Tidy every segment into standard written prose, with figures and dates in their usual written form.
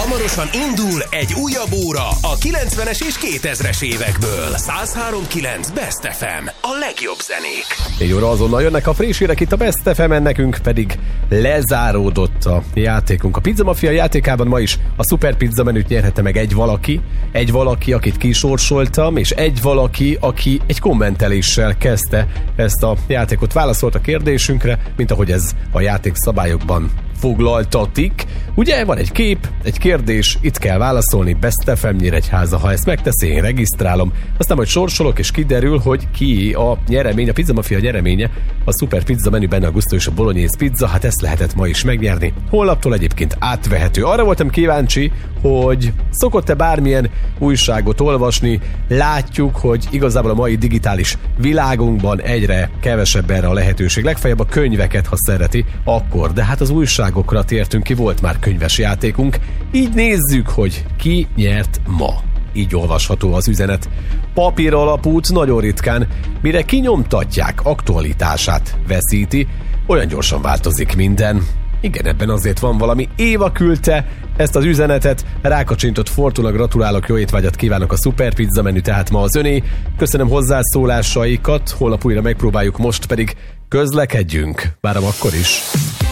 Hamarosan indul egy újabb óra a 90-es és 2000-es évekből. 103.9 Best FM. A legjobb zenék. 4 óra azonnal jönnek a friss hírek itt a Best FM-en, nekünk pedig lezáródott a játékunk. A Pizza Mafia játékában ma is a Super Pizza menüt nyerhette meg egy valaki, akit kisorsoltam, és egy valaki, aki egy kommenteléssel kezdte ezt a játékot. Válaszolt a kérdésünkre, mint ahogy ez a játék szabályokban foglaltatik. Ugye van egy kép, egy kérdés, itt kell válaszolni, Best FM Nyíregyháza. Ha ezt megteszi, én regisztrálom, aztán majd sorsolok, és kiderül, hogy ki a nyeremény, a Pizza Mafia nyereménye, a Super Pizza menüben a gusztus és a bolognese pizza, hát ezt lehetett ma is megnyerni. Holnaptól egyébként átvehető. Arra voltam kíváncsi, hogy szokott-e bármilyen újságot olvasni. Látjuk, hogy igazából a mai digitális világunkban egyre kevesebb erre a lehetőség. Legfeljebb a könyveket, ha szereti, akkor. De hát az újságokra tértünk ki, volt már könyves játékunk. Így nézzük, hogy ki nyert ma. Így olvasható az üzenet. Papír alapút nagyon ritkán, mire kinyomtatják, aktualitását veszíti, olyan gyorsan változik minden. Igen, ebben azért van valami. Éva küldte ezt az üzenetet, rákacsintott Fortuna, gratulálok, jó étvágyat kívánok, a Super Pizza menü tehát ma az öné. Köszönöm hozzászólásaikat, holnap újra megpróbáljuk, most pedig közlekedjünk. Várom akkor is.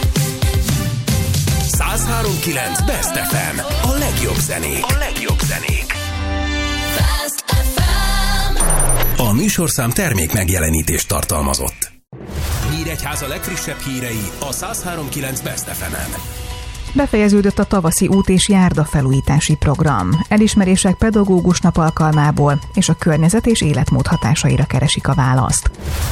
103.9 Best FM. A legjobb zenék. A legjobb zenék. Best FM. A műsorszám termék megjelenítést tartalmazott. Nyíregyháza legfrissebb hírei a 103.9 Best FM-en. Befejeződött a tavaszi út- és járdafelújítási program. Elismerések pedagógus nap alkalmából, és a környezet és életmód hatásaira keresik a választ.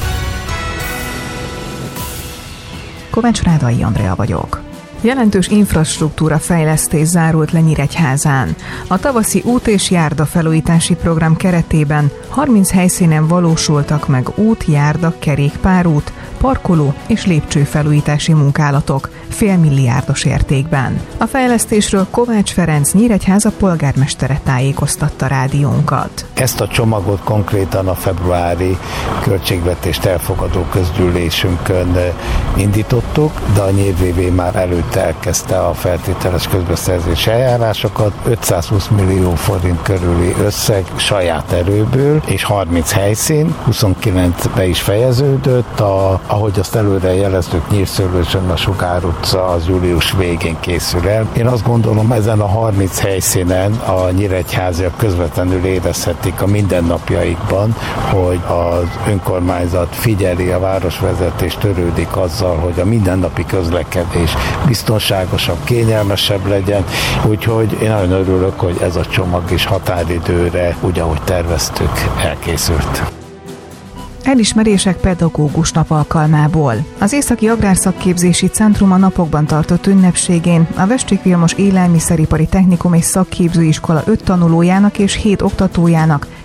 Kovács Rádai Andrea vagyok. Jelentős infrastruktúra fejlesztés zárult le Nyíregyházán. A tavaszi út- és járdafelújítási program keretében 30 helyszínen valósultak meg út, járda, kerékpárút, parkoló és lépcsőfelújítási munkálatok félmilliárdos értékben. A fejlesztésről Kovács Ferenc, Nyíregyháza polgármestere tájékoztatta rádiónkat. Ezt a csomagot konkrétan a februári költségvetést elfogadó közgyűlésünkön indítottuk, de a NYVV már előtte elkezdte a feltételes közbeszerzési eljárásokat. 520 millió forint körüli összeg saját erőből, és 30 helyszín, 29 be is fejeződött. Ahogy azt előre jeleztük, Nyírszőlősön a Sugár utca az július végén készül el. Én azt gondolom, ezen a 30 helyszínen a nyíregyháziak közvetlenül érezhetik a mindennapjaikban, hogy az önkormányzat figyeli, a városvezetés törődik azzal, hogy a mindennapi közlekedés biztonságosabb, kényelmesebb legyen. Úgyhogy én nagyon örülök, hogy ez a csomag is határidőre, úgy ahogy terveztük, elkészült. Elismerések pedagógus nap alkalmából. Az Északi Agrárszakképzési Centrum a napokban tartott ünnepségén a Vestrik Vilmos Élelmiszeripari Technikum és Szakképzőiskola 5 tanulójának és 7 oktatójának